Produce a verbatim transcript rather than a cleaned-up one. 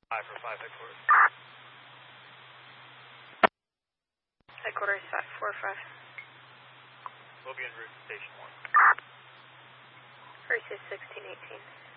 Five for five headquarters. Headquarters five four five. We'll be en route to station one. Versus sixteen eighteen.